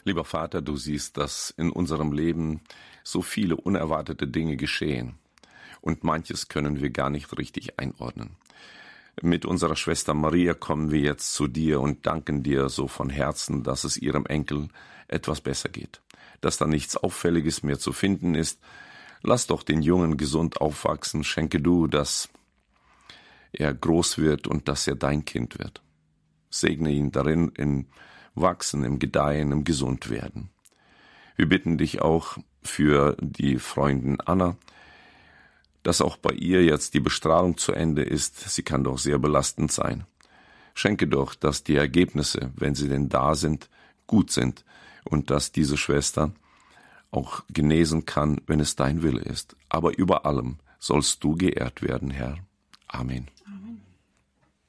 Lieber Vater, du siehst, dass in unserem Leben so viele unerwartete Dinge geschehen. Und manches können wir gar nicht richtig einordnen. Mit unserer Schwester Maria kommen wir jetzt zu dir und danken dir so von Herzen, dass es ihrem Enkel etwas besser geht. Dass da nichts Auffälliges mehr zu finden ist. Lass doch den Jungen gesund aufwachsen. Schenke du, dass er groß wird und dass er dein Kind wird. Segne ihn darin im Wachsen, im Gedeihen, im Gesundwerden. Wir bitten dich auch für die Freundin Anna, dass auch bei ihr jetzt die Bestrahlung zu Ende ist. Sie kann doch sehr belastend sein. Schenke doch, dass die Ergebnisse, wenn sie denn da sind, gut sind und dass diese Schwester auch genesen kann, wenn es dein Wille ist. Aber über allem sollst du geehrt werden, Herr. Amen.